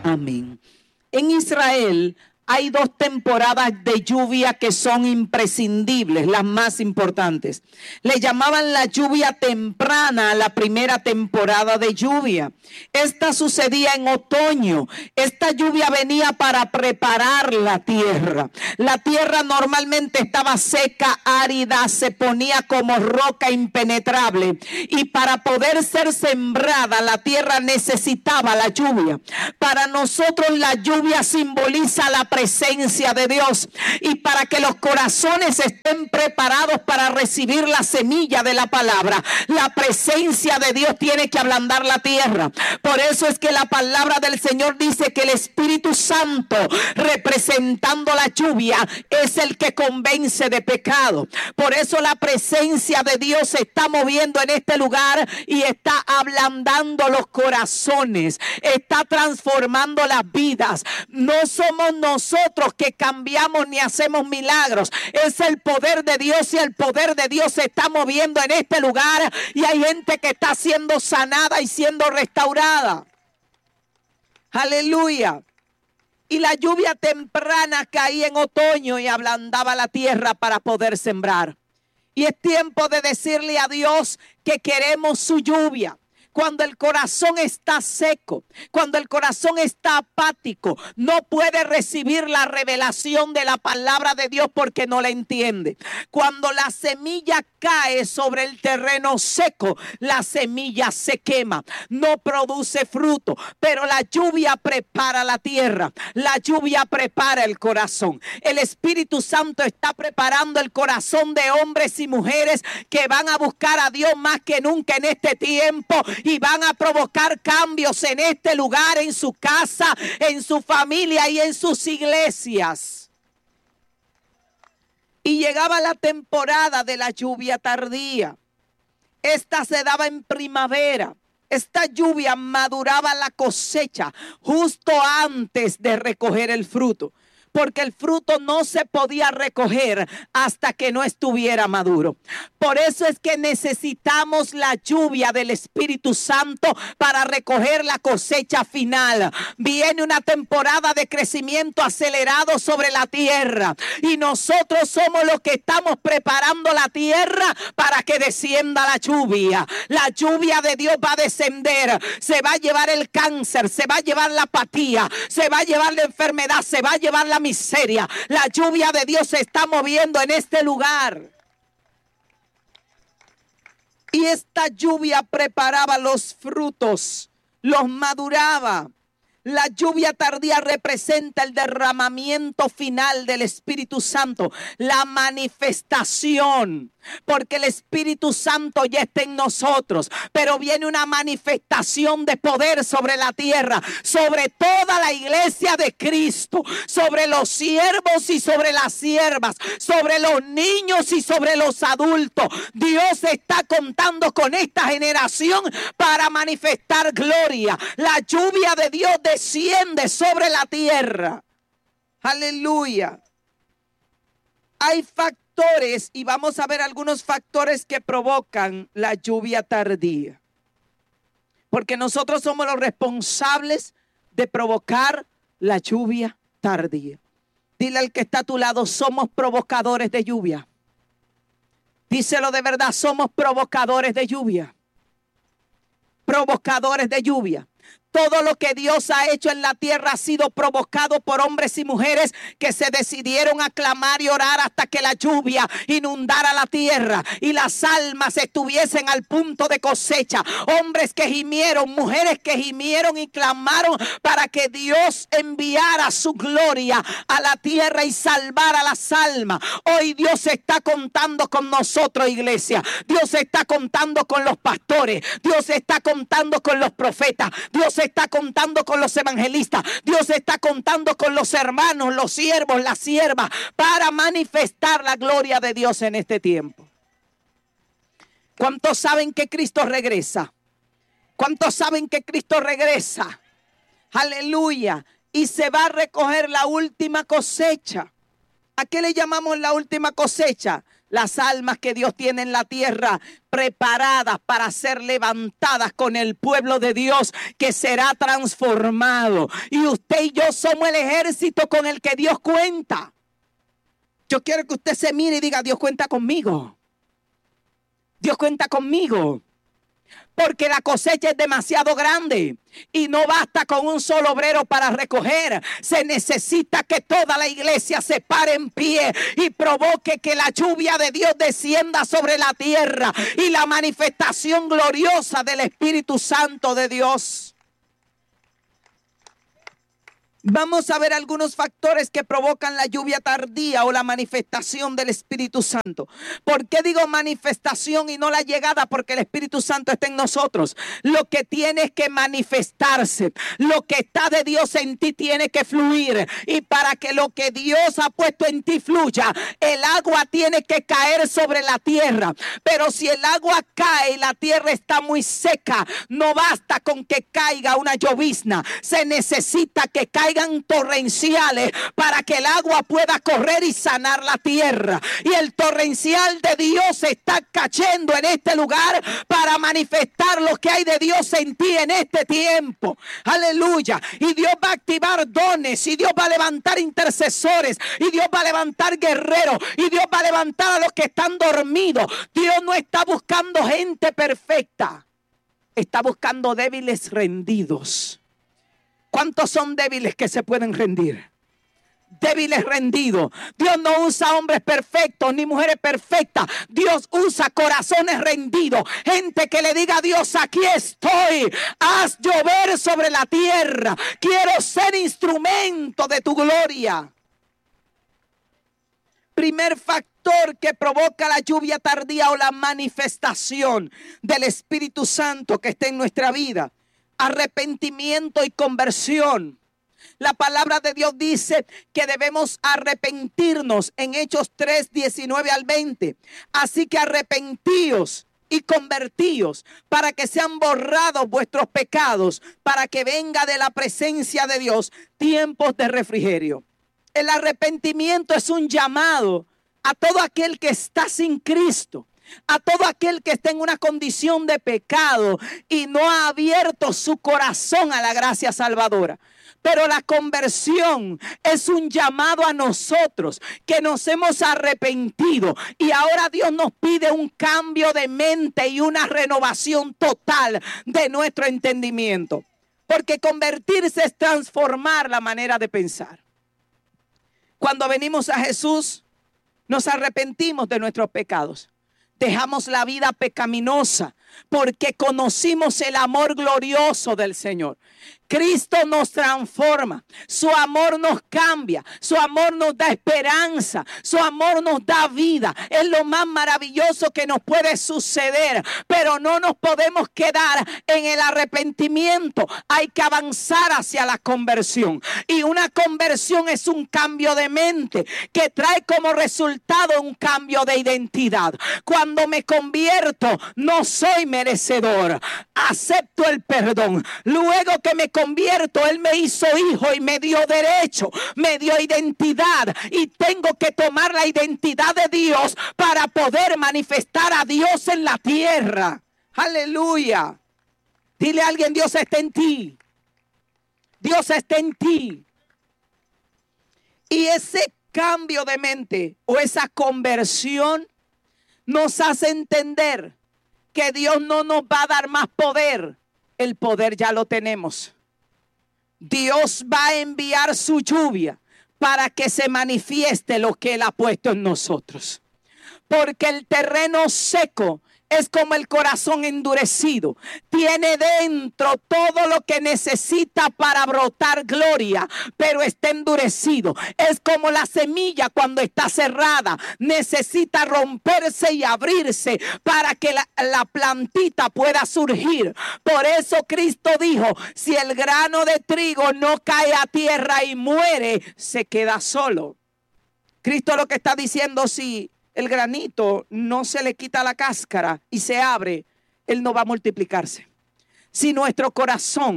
Amén. En Israel hay dos temporadas de lluvia que son imprescindibles, las más importantes. Le llamaban la lluvia temprana a la primera temporada de lluvia. Esta sucedía en otoño. Esta lluvia venía para preparar la tierra. La tierra normalmente estaba seca, árida, se ponía como roca impenetrable. Y para poder ser sembrada, la tierra necesitaba la lluvia. Para nosotros la lluvia simboliza la presencia de Dios, y para que los corazones estén preparados para recibir la semilla de la palabra, la presencia de Dios tiene que ablandar la tierra. Por eso es que la palabra del Señor dice que el Espíritu Santo, representando la lluvia, es el que convence de pecado. Por eso la presencia de Dios se está moviendo en este lugar y está ablandando los corazones, está transformando las vidas. No somos nosotros que cambiamos ni hacemos milagros, es el poder de Dios, y el poder de Dios se está moviendo en este lugar, y hay gente que está siendo sanada y siendo restaurada. Aleluya. Y la lluvia temprana caía en otoño y ablandaba la tierra para poder sembrar. Y es tiempo de decirle a Dios que queremos su lluvia. Cuando el corazón está seco, cuando el corazón está apático, no puede recibir la revelación de la palabra de Dios porque no la entiende. Cuando la semilla cae sobre el terreno seco, la semilla se quema, no produce fruto. Pero la lluvia prepara la tierra, la lluvia prepara el corazón. El Espíritu Santo está preparando el corazón de hombres y mujeres que van a buscar a Dios más que nunca en este tiempo, y van a provocar cambios en este lugar, en su casa, en su familia y en sus iglesias. Y llegaba la temporada de la lluvia tardía. Esta se daba en primavera. Esta lluvia maduraba la cosecha justo antes de recoger el fruto, porque el fruto no se podía recoger hasta que no estuviera maduro. Por eso es que necesitamos la lluvia del Espíritu Santo para recoger la cosecha final. Viene una temporada de crecimiento acelerado sobre la tierra, y nosotros somos los que estamos preparando la tierra para que descienda la lluvia. La lluvia de Dios va a descender. Se va a llevar el cáncer, se va a llevar la apatía, se va a llevar la enfermedad, se va a llevar la miseria. La lluvia de Dios se está moviendo en este lugar. Y esta lluvia preparaba los frutos, los maduraba. La lluvia tardía representa el derramamiento final del Espíritu Santo, la manifestación. Porque el Espíritu Santo ya está en nosotros, pero viene una manifestación de poder sobre la tierra, sobre toda la iglesia de Cristo, sobre los siervos y sobre las siervas, sobre los niños y sobre los adultos. Dios está contando con esta generación para manifestar gloria. La lluvia de Dios desciende sobre la tierra. Aleluya. Hay factores, y vamos a ver algunos factores que provocan la lluvia tardía, porque nosotros somos los responsables de provocar la lluvia tardía. Dile al que está a tu lado: somos provocadores de lluvia. Díselo de verdad: somos provocadores de lluvia. Provocadores de lluvia. Todo lo que Dios ha hecho en la tierra ha sido provocado por hombres y mujeres que se decidieron a clamar y orar hasta que la lluvia inundara la tierra y las almas estuviesen al punto de cosecha. Hombres que gimieron, mujeres que gimieron y clamaron para que Dios enviara su gloria a la tierra y salvara las almas. Hoy Dios está contando con nosotros, iglesia. Dios está contando con los pastores. Dios está contando con los profetas. Dios está contando con los evangelistas. Dios está contando con los hermanos, los siervos, las siervas, para manifestar la gloria de Dios en este tiempo. ¿Cuántos saben que Cristo regresa? ¿Cuántos saben que Cristo regresa? Aleluya. Y se va a recoger la última cosecha. ¿A qué le llamamos la última cosecha? Las almas que Dios tiene en la tierra preparadas para ser levantadas con el pueblo de Dios que será transformado. Y usted y yo somos el ejército con el que Dios cuenta. Yo quiero que usted se mire y diga: Dios cuenta conmigo. Dios cuenta conmigo. Porque la cosecha es demasiado grande y no basta con un solo obrero para recoger. Se necesita que toda la iglesia se pare en pie y provoque que la lluvia de Dios descienda sobre la tierra y la manifestación gloriosa del Espíritu Santo de Dios. Vamos a ver algunos factores que provocan la lluvia tardía o la manifestación del Espíritu Santo. ¿Por qué digo manifestación y no la llegada? Porque el Espíritu Santo está en nosotros. Lo que tiene que manifestarse, lo que está de Dios en ti tiene que fluir. Y para que lo que Dios ha puesto en ti fluya, el agua tiene que caer sobre la tierra. Pero si el agua cae y la tierra está muy seca, no basta con que caiga una llovizna. Se necesita que caigan torrenciales para que el agua pueda correr y sanar la tierra. Y el torrencial de Dios está cayendo en este lugar para manifestar lo que hay de Dios en ti en este tiempo. Aleluya. Y Dios va a activar dones, y Dios va a levantar intercesores, y Dios va a levantar guerreros, y Dios va a levantar a los que están dormidos. Dios no está buscando gente perfecta, está buscando débiles rendidos. ¿Cuántos son débiles que se pueden rendir? Débiles rendidos. Dios no usa hombres perfectos ni mujeres perfectas. Dios usa corazones rendidos. Gente que le diga a Dios: aquí estoy. Haz llover sobre la tierra. Quiero ser instrumento de tu gloria. Primer factor que provoca la lluvia tardía o la manifestación del Espíritu Santo que está en nuestra vida: arrepentimiento y conversión. La palabra de Dios dice que debemos arrepentirnos en Hechos 3, 19 al 20. Así que arrepentíos y convertíos para que sean borrados vuestros pecados, para que venga de la presencia de Dios tiempos de refrigerio. El arrepentimiento es un llamado a todo aquel que está sin Cristo, a todo aquel que está en una condición de pecado y no ha abierto su corazón a la gracia salvadora. Pero la conversión es un llamado a nosotros que nos hemos arrepentido y ahora Dios nos pide un cambio de mente y una renovación total de nuestro entendimiento. Porque convertirse es transformar la manera de pensar. Cuando venimos a Jesús, nos arrepentimos de nuestros pecados. Dejamos la vida pecaminosa porque conocimos el amor glorioso del Señor. Cristo nos transforma, su amor nos cambia, su amor nos da esperanza, su amor nos da vida. Es lo más maravilloso que nos puede suceder, pero no nos podemos quedar en el arrepentimiento. Hay que avanzar hacia la conversión, y una conversión es un cambio de mente que trae como resultado un cambio de identidad. Cuando me convierto, no soy merecedor, acepto el perdón. Luego que me convierto, Él me hizo hijo y me dio derecho, me dio identidad, y tengo que tomar la identidad de Dios para poder manifestar a Dios en la tierra. Aleluya. Dile a alguien: Dios está en ti. Dios está en ti. Y ese cambio de mente o esa conversión nos hace entender que Dios no nos va a dar más poder. El poder ya lo tenemos. Dios va a enviar su lluvia para que se manifieste lo que Él ha puesto en nosotros. Porque el terreno seco es como el corazón endurecido. Tiene dentro todo lo que necesita para brotar gloria, pero está endurecido. Es como la semilla cuando está cerrada. Necesita romperse y abrirse para que la plantita pueda surgir. Por eso Cristo dijo: si el grano de trigo no cae a tierra y muere, se queda solo. Cristo lo que está diciendo: si el granito no se le quita la cáscara y se abre, él no va a multiplicarse. Si nuestro corazón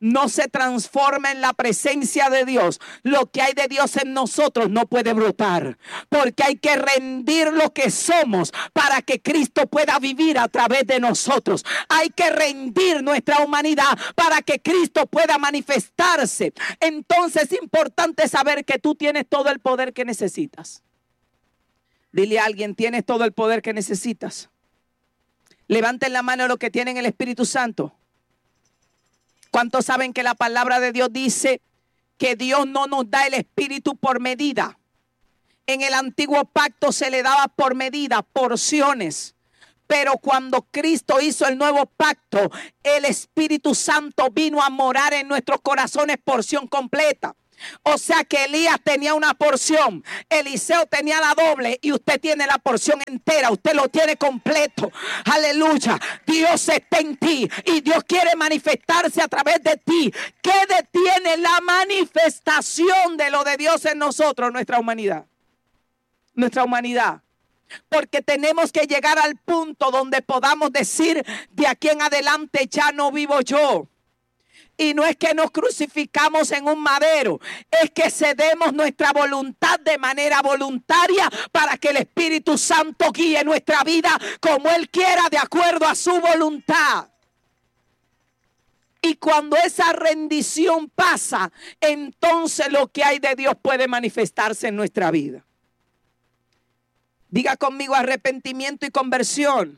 no se transforma en la presencia de Dios, lo que hay de Dios en nosotros no puede brotar. Porque hay que rendir lo que somos para que Cristo pueda vivir a través de nosotros. Hay que rendir nuestra humanidad para que Cristo pueda manifestarse. Entonces es importante saber que tú tienes todo el poder que necesitas. Dile a alguien, tienes todo el poder que necesitas. Levanten la mano los que tienen el Espíritu Santo. ¿Cuántos saben que la palabra de Dios dice que Dios no nos da el Espíritu por medida? En el antiguo pacto se le daba por medida, porciones. Pero cuando Cristo hizo el nuevo pacto, el Espíritu Santo vino a morar en nuestros corazones porción completa. O sea que Elías tenía una porción, Eliseo tenía la doble y usted tiene la porción entera, usted lo tiene completo. Aleluya, Dios está en ti y Dios quiere manifestarse a través de ti. ¿Qué detiene la manifestación de lo de Dios en nosotros? Nuestra humanidad. Nuestra humanidad. Porque tenemos que llegar al punto donde podamos decir, de aquí en adelante ya no vivo yo. Y no es que nos crucificamos en un madero, es que cedemos nuestra voluntad de manera voluntaria para que el Espíritu Santo guíe nuestra vida como Él quiera, de acuerdo a su voluntad. Y cuando esa rendición pasa, entonces lo que hay de Dios puede manifestarse en nuestra vida. Diga conmigo: arrepentimiento y conversión.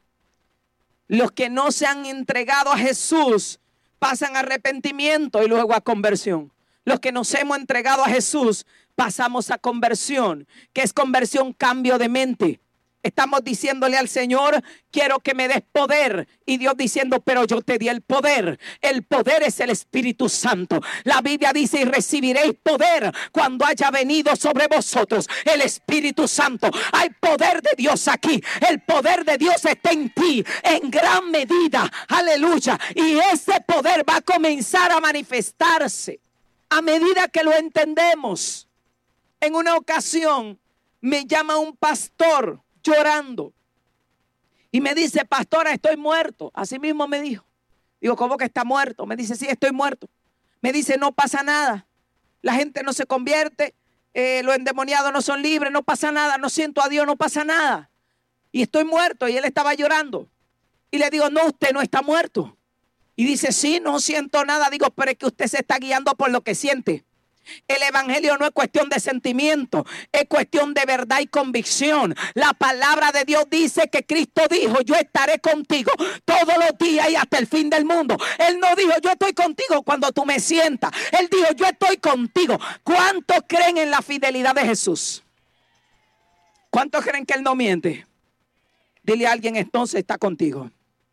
Los que no se han entregado a Jesús pasan a arrepentimiento y luego a conversión. Los que nos hemos entregado a Jesús pasamos a conversión. ¿Qué es conversión? Cambio de mente. Estamos diciéndole al Señor, quiero que me des poder. Y Dios diciendo, pero yo te di el poder. El poder es el Espíritu Santo. La Biblia dice, y recibiréis poder cuando haya venido sobre vosotros el Espíritu Santo. Hay poder de Dios aquí. El poder de Dios está en ti en gran medida. Aleluya. Y ese poder va a comenzar a manifestarse a medida que lo entendemos. En una ocasión me llama un pastor llorando y me dice, pastora, estoy muerto. Así mismo me dijo. Digo, ¿cómo que está muerto? Me dice, sí, estoy muerto. Me dice, no pasa nada. La gente no se convierte, los endemoniados no son libres, no pasa nada, no siento a Dios, no pasa nada. Y estoy muerto. Y él estaba llorando. Y le digo, no, usted no está muerto. Y dice, sí, no siento nada. Digo, pero es que usted se está guiando por lo que siente. El evangelio no es cuestión de sentimiento, es cuestión de verdad y convicción. La palabra de Dios dice que Cristo dijo, yo estaré contigo todos los días y hasta el fin del mundo. Él no dijo, yo estoy contigo cuando tú me sientas. Él dijo, yo estoy contigo. ¿Cuántos creen en la fidelidad de Jesús? ¿Cuántos creen que Él no miente? Dile a alguien, entonces está contigo.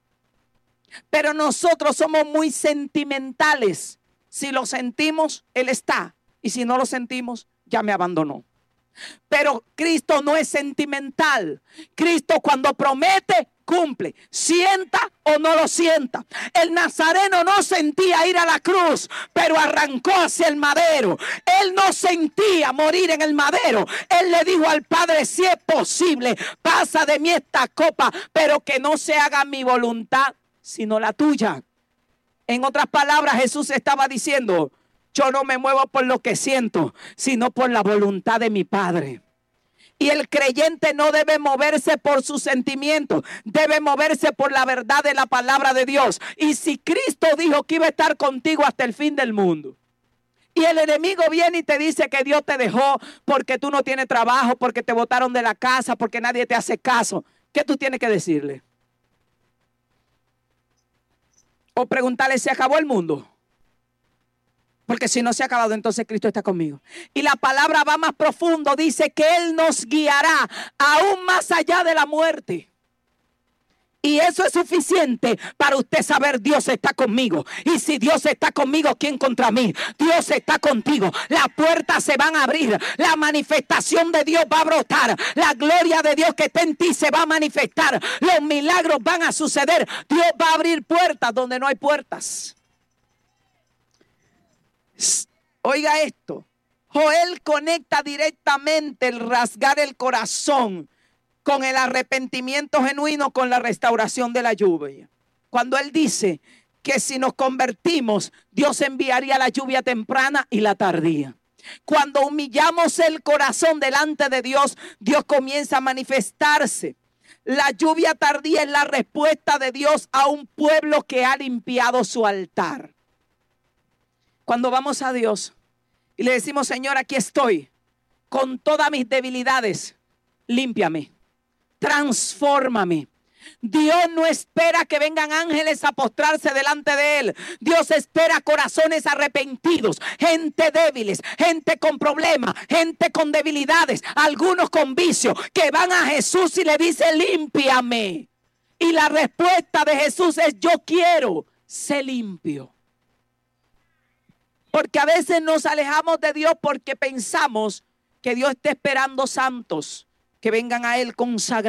Pero nosotros somos muy sentimentales. Si lo sentimos, Él está. Y si no lo sentimos, ya me abandonó. Pero Cristo no es sentimental. Cristo cuando promete, cumple. Sienta o no lo sienta. El nazareno no sentía ir a la cruz, pero arrancó hacia el madero. Él no sentía morir en el madero. Él le dijo al Padre, si es posible, pasa de mí esta copa, pero que no se haga mi voluntad, sino la tuya. En otras palabras, Jesús estaba diciendo, yo no me muevo por lo que siento, sino por la voluntad de mi Padre. Y el creyente no debe moverse por sus sentimientos, debe moverse por la verdad de la palabra de Dios. Y si Cristo dijo que iba a estar contigo hasta el fin del mundo, y el enemigo viene y te dice que Dios te dejó porque tú no tienes trabajo, porque te botaron de la casa, porque nadie te hace caso, ¿qué tú tienes que decirle? O preguntarle, ¿se acabó el mundo? Porque si no se ha acabado, entonces Cristo está conmigo. Y la palabra va más profundo. Dice que Él nos guiará aún más allá de la muerte. Y eso es suficiente para usted saber, Dios está conmigo. Y si Dios está conmigo, ¿quién contra mí? Dios está contigo. Las puertas se van a abrir. La manifestación de Dios va a brotar. La gloria de Dios que está en ti se va a manifestar. Los milagros van a suceder. Dios va a abrir puertas donde no hay puertas. Oiga esto. Joel conecta directamente el rasgar el corazón con el arrepentimiento genuino, con la restauración de la lluvia. Cuando él dice que si nos convertimos, Dios enviaría la lluvia temprana y la tardía. Cuando humillamos el corazón delante de Dios, Dios comienza a manifestarse. La lluvia tardía es la respuesta de Dios a un pueblo que ha limpiado su altar. Cuando vamos a Dios y le decimos, Señor, aquí estoy, con todas mis debilidades, límpiame, transfórmame. Dios no espera que vengan ángeles a postrarse delante de Él. Dios espera corazones arrepentidos, gente débiles, gente con problemas, gente con debilidades, algunos con vicios, que van a Jesús y le dicen, límpiame. Y la respuesta de Jesús es, yo quiero ser limpio. Porque a veces nos alejamos de Dios porque pensamos que Dios está esperando santos que vengan a Él consagrados.